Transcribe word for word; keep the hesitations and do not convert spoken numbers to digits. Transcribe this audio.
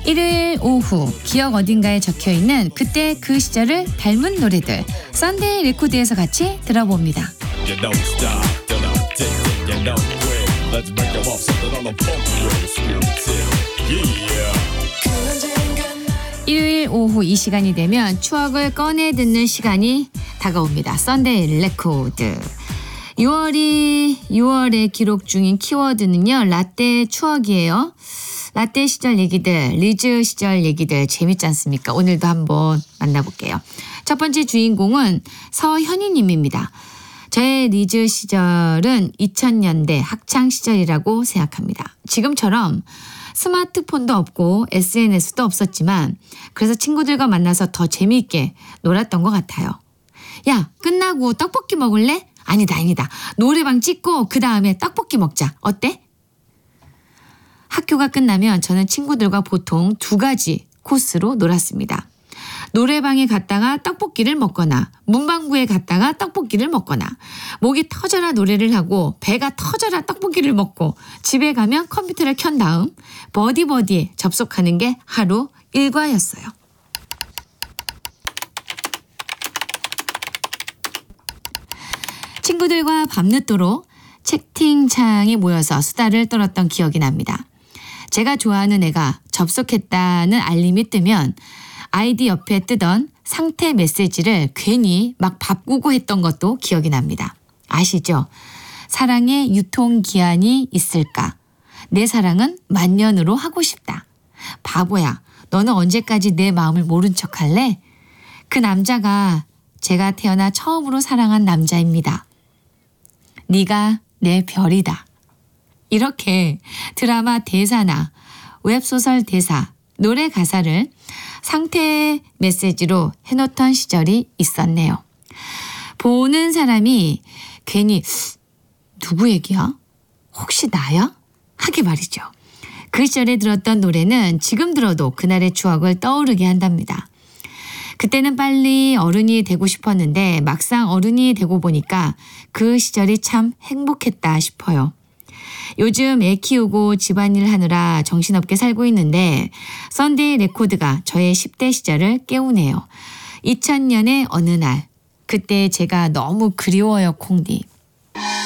일요일 오후 기억 어딘가에 적혀있는 그때 그 시절을 닮은 노래들 썬데이 레코드에서 같이 들어봅니다. You don't stop, you don't tick, tick, you don't quit. Let's break them off something on the funk real screw tip. Yeah. 일요일 오후 이 시간이 되면 추억을 꺼내 듣는 시간이 다가옵니다. 썬데이 레코드. 유월이 유월에 기록 중인 키워드는요. 라떼 추억이에요. 라떼 시절 얘기들, 리즈 시절 얘기들 재밌지 않습니까? 오늘도 한번 만나볼게요. 첫 번째 주인공은 서현희 님입니다. 저의 리즈 시절은 이천 년대 학창 시절이라고 생각합니다. 지금처럼 스마트폰도 없고 에스엔에스도 없었지만 그래서 친구들과 만나서 더 재미있게 놀았던 것 같아요. 야, 끝나고 떡볶이 먹을래? 아니다, 아니다. 노래방 찍고 그 다음에 떡볶이 먹자. 어때? 학교가 끝나면 저는 친구들과 보통 두 가지 코스로 놀았습니다. 노래방에 갔다가 떡볶이를 먹거나 문방구에 갔다가 떡볶이를 먹거나 목이 터져라 노래를 하고 배가 터져라 떡볶이를 먹고 집에 가면 컴퓨터를 켠 다음 버디버디에 접속하는 게 하루 일과였어요. 친구들과 밤늦도록 채팅창에 모여서 수다를 떨었던 기억이 납니다. 제가 좋아하는 애가 접속했다는 알림이 뜨면 아이디 옆에 뜨던 상태 메시지를 괜히 막 바꾸고 했던 것도 기억이 납니다. 아시죠? 사랑의 유통기한이 있을까? 내 사랑은 만년으로 하고 싶다. 바보야, 너는 언제까지 내 마음을 모른 척할래? 그 남자가 제가 태어나 처음으로 사랑한 남자입니다. 네가 내 별이다. 이렇게 드라마 대사나 웹소설 대사, 노래 가사를 상태 메시지로 해놓던 시절이 있었네요. 보는 사람이 괜히 누구 얘기야? 혹시 나야? 하게 말이죠. 그 시절에 들었던 노래는 지금 들어도 그날의 추억을 떠오르게 한답니다. 그때는 빨리 어른이 되고 싶었는데 막상 어른이 되고 보니까 그 시절이 참 행복했다 싶어요. 요즘 애 키우고 집안일 하느라 정신없게 살고 있는데 썬데이 레코드가 저의 십 대 시절을 깨우네요. 이천 년의 어느 날 그때 제가 너무 그리워요 콩디.